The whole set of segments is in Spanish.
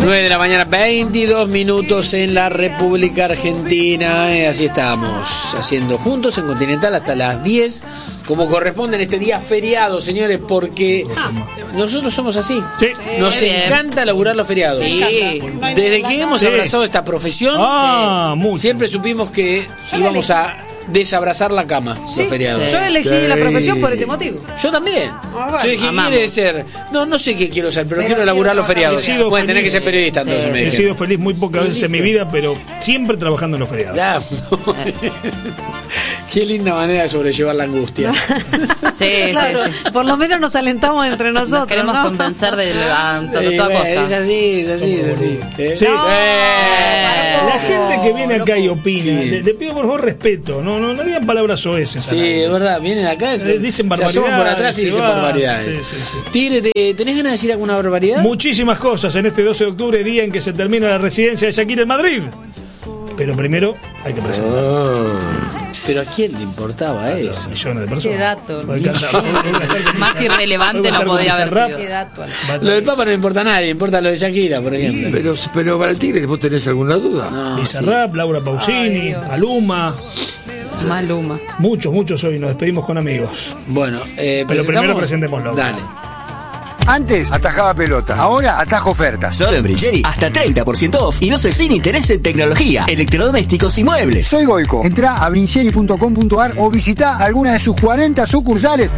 9 de la mañana, 22 minutos en la República Argentina. Así estamos, haciendo juntos en Continental hasta las 10, como corresponde en este día feriado, señores, porque nosotros somos así. Sí. Nos encanta laburar los feriados. Sí. Desde que hemos abrazado esta profesión, siempre supimos que íbamos a desabrazar la cama los feriados. Yo elegí la profesión por este motivo. Yo también. Bueno. Yo dije, ¿qué quiere ser? No sé qué quiero ser, pero quiero laburar los feriados. Bueno, tenés que ser periodista, entonces me He dijeron. sido feliz muy pocas veces en mi vida, pero siempre trabajando en los feriados. Ya. Qué linda manera de sobrellevar la angustia. Sí, Claro, sí, sí. por lo menos nos alentamos entre Nos nosotros, queremos ¿no? convencer de a toda Sí, bueno, costa. es así. ¿Eh? Sí. La No, gente que viene acá y loco. opina, Sí. le pido por favor respeto. No digan palabras soeces. Sí, es verdad, vienen acá, Dicen se asoman por barbaridades, atrás y se dicen van. barbaridades. Sí. Tigre, ¿tenés ganas de decir alguna barbaridad? Muchísimas cosas en este 12 de octubre, día en que se termina la residencia de Shakira en Madrid. Pero primero hay que presentar. Pero ¿a quién le importaba eso? Millones de personas. Qué dato. Hoy cantar- hoy voy a estar con Más Bizarrap. irrelevante Hoy voy a no estar con podía haber Bizarrap. sido. Qué dato. Lo del Papa no le importa a nadie, importa lo de Shakira, por ejemplo. Pero para el Tigre, ¿vos tenés alguna duda? No, Bizarrap, Laura Pausini, Ay, Dios. Maluma. Maluma. Muchos hoy nos despedimos con amigos. sí. Bueno, Pero primero presentémoslo. Dale. Antes atajaba pelota, ahora atajo ofertas. Solo en Brilleri, hasta 30% off y 12 sin interés en tecnología, electrodomésticos y muebles. Soy Goico. Entrá a brincheri.com.ar o visitá alguna de sus 40 sucursales.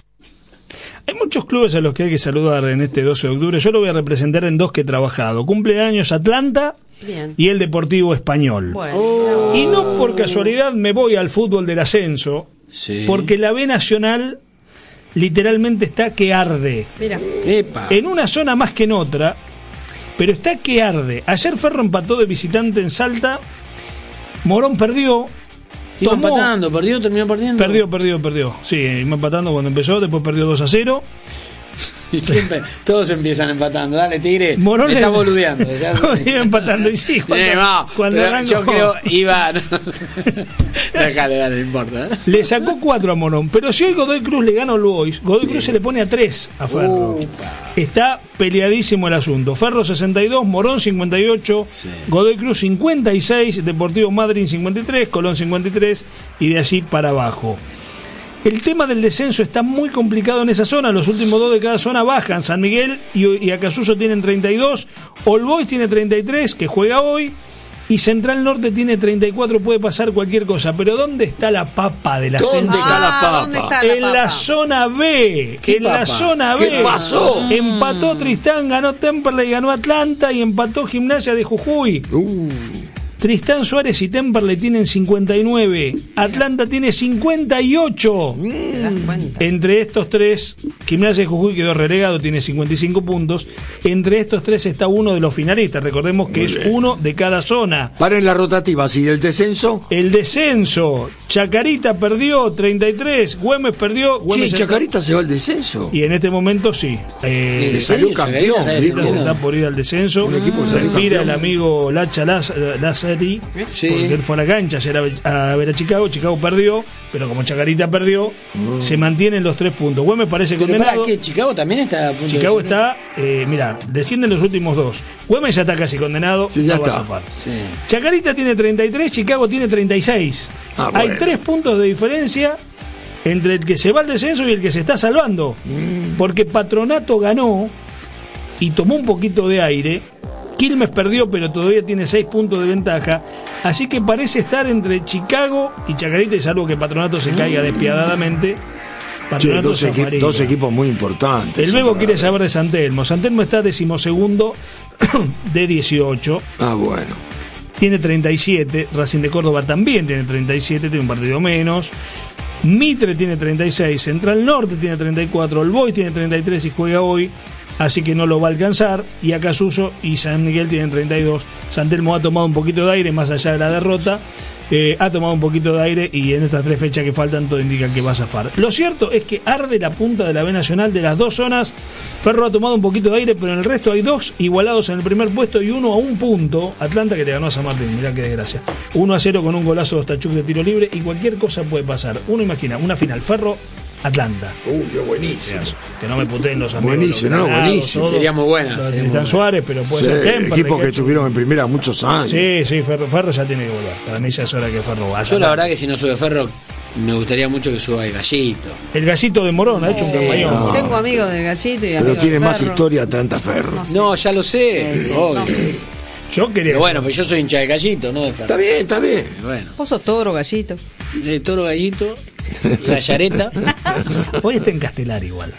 Hay muchos clubes a los que hay que saludar en este 12 de octubre. Yo lo voy a representar en dos que he trabajado. Cumpleaños Atlanta Bien. y el Deportivo Español. Bueno. Y no por casualidad me voy al fútbol del ascenso, Sí. porque la B Nacional literalmente está que arde. Mira. Epa. En una zona más que en otra, pero está que arde. Ayer Ferro empató de visitante en Salta, Morón perdió, Iba tomó- empatando, terminó perdiendo. perdió. Sí, iba empatando cuando empezó, después perdió 2-0. Y siempre, todos empiezan empatando. Dale, Tigre, Morón me está es- boludeando. Ya. Iba empatando y sí, No, cuando pero arrancó, yo creo iba. Dale, no importa. ¿Eh? le sacó 4 a Morón. Pero si hoy Godoy Cruz le gana al Boys, Godoy Cruz se le pone a 3 a Ferro. Está peleadísimo el asunto. Ferro 62, Morón 58, Sí. Godoy Cruz 56, Deportivo Madryn 53, Colón 53 y de allí para abajo. El tema del descenso está muy complicado en esa zona. Los últimos dos de cada zona bajan. San Miguel y Acasuso tienen 32. All Boys tiene 33, que juega hoy. Y Central Norte tiene 34. Puede pasar cualquier cosa. Pero ¿dónde está la papa del ascenso? ¿Dónde está la papa? ¿Dónde está la En papa? la zona B. ¿Qué En la papa? zona ¿Qué B. pasó? Empató Tristán, ganó Temperley, ganó Atlanta y empató Gimnasia de Jujuy. Tristán Suárez y Temperley tienen 59. Atlanta tiene 58. ¿Te das cuenta? Entre estos tres, Gimnasia de Jujuy quedó relegado, tiene 55 puntos. Entre estos tres está uno de los finalistas. Recordemos que es uno de cada zona. Paren la rotativa, ¿y el descenso? El descenso. Chacarita perdió 33. Güemes perdió. Güemes Sí, está- Chacarita se va al descenso. Y en este momento sí. Le salió campeón, Chacarita digo. Se está por ir al descenso. Un equipo que salió Respira campeón. el amigo Lacha Lazzari, Sí. porque él fue a la cancha ayer a ver a Chicago. Chicago perdió, pero como Chacarita perdió, se mantienen los 3 puntos. Güemes parece Pero condenado. para que Chicago también está a punto Chicago de está, mira, descienden los últimos dos. Güemes ya está casi condenado, Sí, ya no va a está. zafar. Sí. Chacarita tiene 33, Chicago tiene 36. Ah, Hay bueno. 3 puntos de diferencia entre el que se va al descenso y el que se está salvando. Porque Patronato ganó y tomó un poquito de aire. Quilmes perdió, pero todavía tiene 6 puntos de ventaja. Así que parece estar entre Chicago y Chacarita, y salvo que Patronato se caiga despiadadamente. Che, Patronato dos zafaría. equipos muy importantes. El Bebo quiere saber de San Telmo. San Telmo está 12º de 18. Ah, bueno. Tiene 37. Racing de Córdoba también tiene 37. Tiene un partido menos. Mitre tiene 36. Central Norte tiene 34. El Boys tiene 33 y juega hoy. Así que no lo va a alcanzar. Y Acasuso y San Miguel tienen 32. San Telmo ha tomado un poquito de aire más allá de la derrota. Ha tomado un poquito de aire y en estas 3 fechas que faltan todo indica que va a zafar. Lo cierto es que arde la punta de la B Nacional de las dos zonas. Ferro ha tomado un poquito de aire, pero en el resto hay 2 igualados en el primer puesto y 1 a 1 punto. Atlanta, que le ganó a San Martín, mirá qué desgracia. 1-0 con un golazo de Ostachuk de tiro libre y cualquier cosa puede pasar. Uno imagina, una final, Ferro Atlanta. Qué buenísimo. Que no me puteen los amigos. Buenísimo, los no, Granados, buenísimo. todo. Sería muy buena. Los de sería muy Tristan buena. Suárez, pero puede Sí, ser Temperley, equipo que estuvieron en primera muchos años. Sí, Ferro ya tiene que volver. Para mí ya es hora que Ferro vaya. Yo la verdad que si no sube Ferro, me gustaría mucho que suba el Gallito. El Gallito de Morón ha hecho un campañón. no. Tengo amigos del Gallito y amigos Pero tiene del más Ferro. historia Atlanta Ferro. No, ya lo sé, obvio. Yo quería. Pero bueno, pues yo soy hincha de Gallito, no de Ferro. Está bien, está bien. Bueno, Vos sos toro, Gallito. de Toro Gallito, Gallareta. Hoy está en Castelar igual.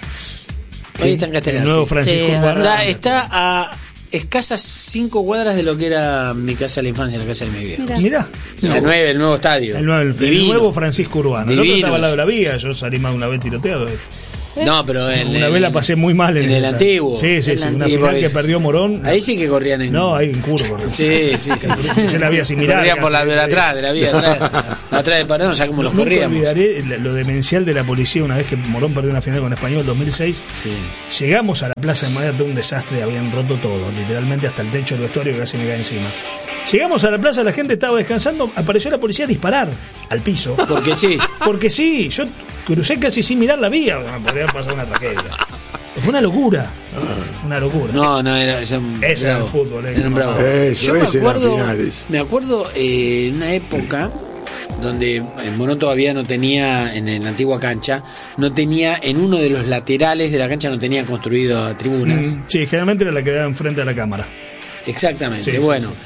Hoy está en El Castelar. nuevo sí. Francisco Sí, es Urbano. verdad. Está a escasas 5 cuadras de lo que era mi casa de la infancia, la casa de mi viejo. Mirá. El nuevo estadio. El nuevo Francisco Urbano. El otro Divino. estaba al lado de la vía. Yo salí más de una vez tiroteado. No, pero Una vez la pasé muy mal en el antiguo. Sí, sí, sí. Una Sí, final porque que perdió Morón. Ahí sí que corrían en. No, ahí en curva. Sí, sí, sí. Yo la vi así mirar. Corrían por la de atrás, de la vía atrás del paredón, o sea, como los Nunca corríamos. olvidaré lo demencial de la policía una vez que Morón perdió una final con Español 2006. Sí. Llegamos a la Plaza de Madera, todo un desastre, habían roto todo, literalmente hasta el techo del vestuario que casi me cae encima. Llegamos a la plaza, la gente estaba descansando, apareció la policía a disparar al piso. Porque sí. Porque sí, yo crucé casi sin mirar la vía, me podría pasar una tragedia. Fue una locura. Una locura. No, era. Ese era el fútbol, Eran bravos. Eso, Yo ese eran finales. me acuerdo en una época donde el Morón todavía no tenía, en la antigua cancha, no tenía, en uno de los laterales de la cancha no tenía construido tribunas. Sí, generalmente era la que daba enfrente a la cámara. Exactamente, Sí, bueno. sí.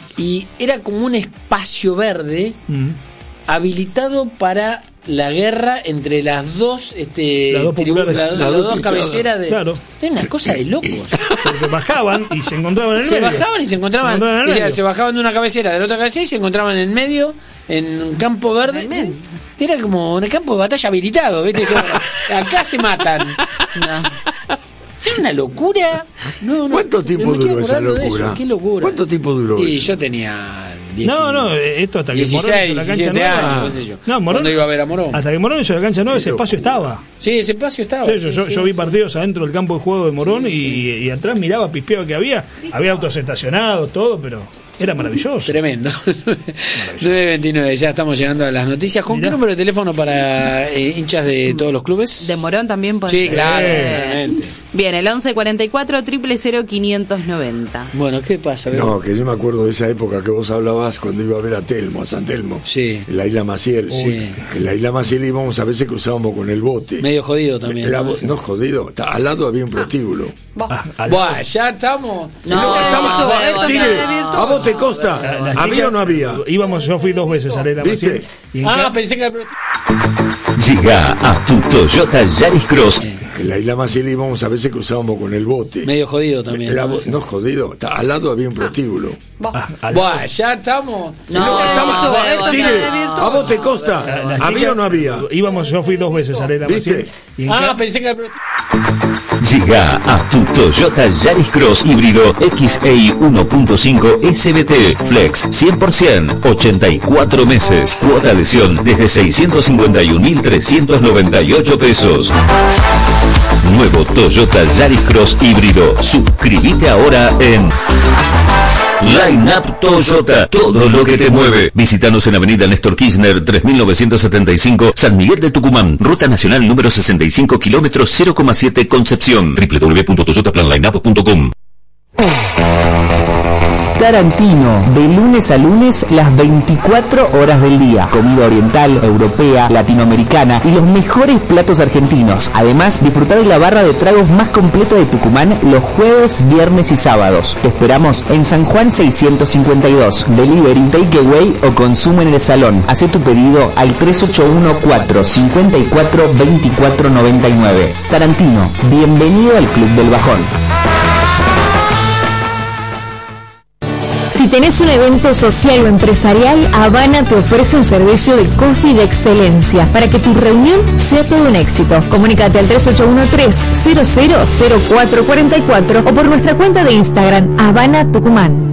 Y era como un espacio verde habilitado para la guerra entre las dos, Las dos populares. las Las dos dos cabeceras de. Claro. Era una cosa de locos. Porque bajaban y se encontraban en el Se medio. bajaban y se encontraban. en el O sea, medio. se bajaban de una cabecera, de la otra cabecera y se encontraban en el medio, en un campo verde. Era como un campo de batalla habilitado, ¿viste? Acá se matan. No. Era una locura. No, ¿Cuánto tiempo me quedo duró esa acordando de locura? eso, qué locura. ¿Cuánto tiempo duró Y eso? yo tenía 10, No, esto hasta que 16, Morón hizo la cancha 17 nueva. años, qué sé yo. No, Morón, ¿Cuándo iba a ver a Morón? hasta que Morón hizo la cancha nueva, ese espacio estaba. Sí, ese espacio estaba. Sí, sí, yo vi sí. partidos adentro del campo de juego de Morón y atrás miraba, pispeaba que había autos estacionados, todo, pero era maravilloso. Tremendo. 9:29, ya estamos llegando a las noticias. ¿Con Mirá. qué número de teléfono para hinchas de todos los clubes? De Morón también puede Sí, ser. claro, claramente. Bien, el 1144 000 590. Bueno, ¿qué pasa? Bebo? No, que yo me acuerdo de esa época que vos hablabas cuando iba a ver a Telmo, a San Telmo. Sí. En la isla Maciel. Sí. En la isla Maciel íbamos a veces cruzábamos con el bote. Medio jodido también. Era, ¿no? no jodido, al lado había un prostíbulo. Buah, ya estamos. No, esto Chile, se desvirtuó. ¿a vos te consta? Las ¿Había chicas- o no había? Íbamos, yo fui 2 veces a Arena ¿Viste? Maciel. Y en Pensé que era. Llega a tu Toyota Yaris Cross. En la isla Maciel íbamos a veces cruzábamos con el bote. Medio jodido también. Era, ¿no? no jodido, al lado había un prostíbulo. Buah, ya estamos. esto Chile, se desvirtuó. ¿a vos te consta? las ¿Había chicas- o no había? Íbamos, yo fui 2 veces a Arena ¿Viste? Maciel. Y en Pensé que era. Llega a tu Toyota Yaris Cross híbrido XEI 1.5 SBT Flex 100%, 84 meses, cuota adhesión desde 651.398 pesos. Nuevo Toyota Yaris Cross híbrido. Suscríbete ahora en Line Up Toyota, todo lo que te mueve. Visítanos en Avenida Néstor Kirchner 3975, San Miguel de Tucumán, Ruta Nacional número 65, kilómetros 0,7 Concepción. www.toyotaplanlineup.com. Tarantino, de lunes a lunes, las 24 horas del día. Comida oriental, europea, latinoamericana y los mejores platos argentinos. Además, disfrutar de la barra de tragos más completa de Tucumán los jueves, viernes y sábados. Te esperamos en San Juan 652. Delivery, takeaway o consumo en el salón. Haz tu pedido al 3814-54-2499. Tarantino, bienvenido al Club del Bajón. Si tenés un evento social o empresarial, Habana te ofrece un servicio de coffee de excelencia para que tu reunión sea todo un éxito. Comunícate al 3813-000444 o por nuestra cuenta de Instagram, Habana Tucumán.